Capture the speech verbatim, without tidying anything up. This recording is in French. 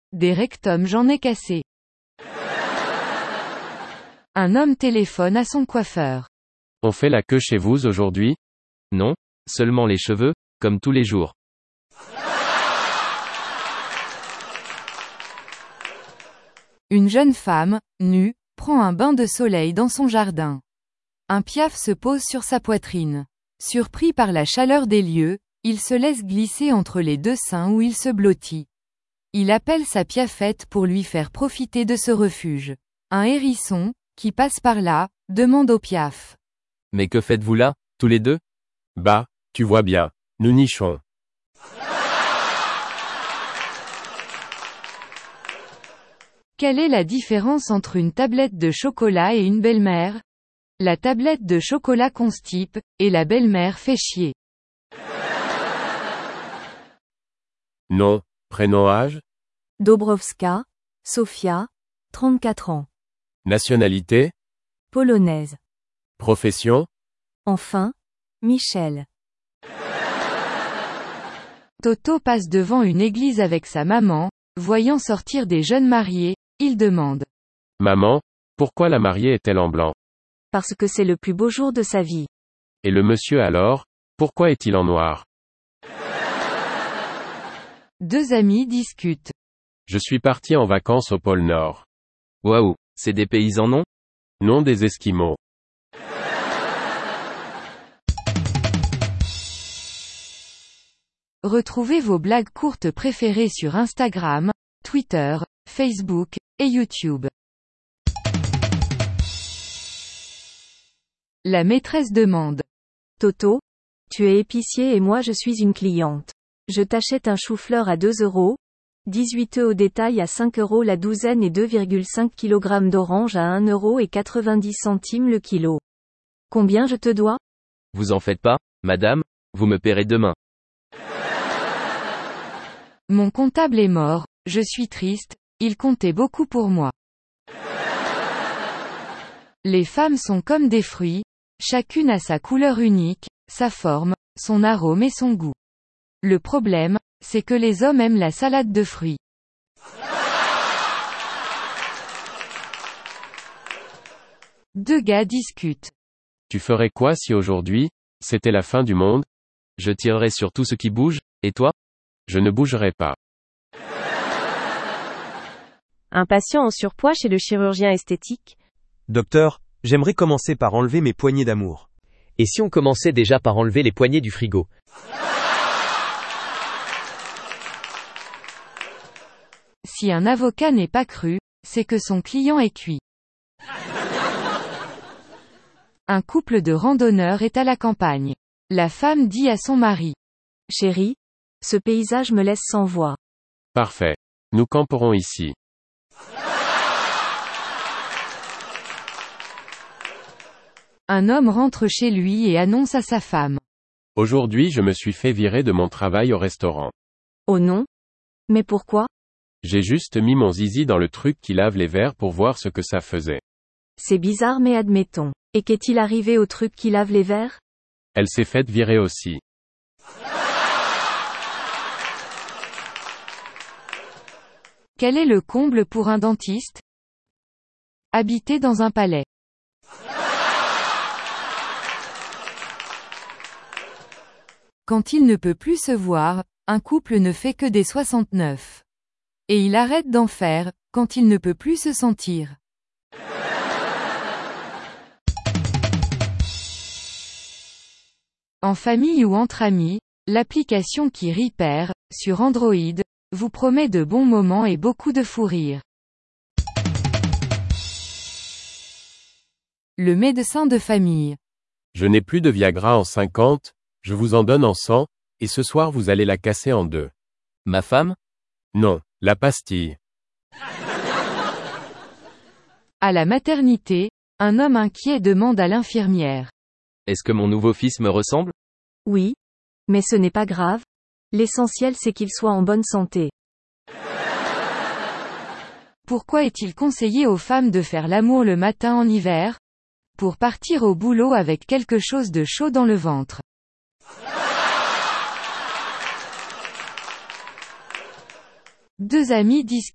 Des rectums j'en ai cassé. Un homme téléphone à son coiffeur. On fait la queue chez vous aujourd'hui? Non, seulement les cheveux, comme tous les jours. Une jeune femme, nue, prend un bain de soleil dans son jardin. Un piaf se pose sur sa poitrine. Surpris par la chaleur des lieux, il se laisse glisser entre les deux seins où il se blottit. Il appelle sa piafette pour lui faire profiter de ce refuge. Un hérisson, qui passe par là, demande au piaf. Mais que faites-vous là, tous les deux? Bah, tu vois bien, nous nichons. Quelle est la différence entre une tablette de chocolat et une belle-mère? La tablette de chocolat constipe, et la belle-mère fait chier. Nom, prénom, âge? Dobrowska, Sofia, trente-quatre ans. Nationalité? Polonaise. Profession? Enfin, Michel. Toto passe devant une église avec sa maman, voyant sortir des jeunes mariés, il demande. Maman, pourquoi la mariée est-elle en blanc? Parce que c'est le plus beau jour de sa vie. Et le monsieur alors, pourquoi est-il en noir? Deux amis discutent. Je suis parti en vacances au pôle Nord. Waouh, c'est des paysans non? Non, des Esquimaux. Retrouvez vos blagues courtes préférées sur Instagram, Twitter, Facebook, et YouTube. La maîtresse demande. Toto, tu es épicier et moi je suis une cliente. Je t'achète un chou-fleur à deux euros, dix-huit œufs au détail à cinq euros la douzaine et deux virgule cinq kilogrammes d'oranges à un euro et quatre-vingt-dix centimes le kilo. Combien je te dois? Vous en faites pas, madame, vous me paierez demain. Mon comptable est mort, je suis triste, il comptait beaucoup pour moi. Les femmes sont comme des fruits, chacune a sa couleur unique, sa forme, son arôme et son goût. Le problème, c'est que les hommes aiment la salade de fruits. Deux gars discutent. Tu ferais quoi si aujourd'hui, c'était la fin du monde? Je tirerai sur tout ce qui bouge, et toi? Je ne bougerai pas. Un patient en surpoids chez le chirurgien esthétique. Docteur, j'aimerais commencer par enlever mes poignées d'amour. Et si on commençait déjà par enlever les poignées du frigo? Si un avocat n'est pas cru, c'est que son client est cuit. Un couple de randonneurs est à la campagne. La femme dit à son mari. Chérie, ce paysage me laisse sans voix. Parfait. Nous camperons ici. Un homme rentre chez lui et annonce à sa femme. Aujourd'hui je me suis fait virer de mon travail au restaurant. Oh non? Mais pourquoi? J'ai juste mis mon zizi dans le truc qui lave les verres pour voir ce que ça faisait. C'est bizarre mais admettons. Et qu'est-il arrivé au truc qui lave les verres? Elle s'est faite virer aussi. Quel est le comble pour un dentiste? Habiter dans un palais. Quand il ne peut plus se voir, un couple ne fait que des soixante-neuf. Et il arrête d'en faire, quand il ne peut plus se sentir. En famille ou entre amis, l'application qui rit perd, sur Android, vous promet de bons moments et beaucoup de fou rire. Le médecin de famille. Je n'ai plus de Viagra en cinquante, je vous en donne en cent, et ce soir vous allez la casser en deux. Ma femme? Non, la pastille. À la maternité, un homme inquiet demande à l'infirmière. Est-ce que mon nouveau fils me ressemble? Oui. Mais ce n'est pas grave. L'essentiel c'est qu'il soit en bonne santé. Pourquoi est-il conseillé aux femmes de faire l'amour le matin en hiver? Pour partir au boulot avec quelque chose de chaud dans le ventre. Deux amis discutent.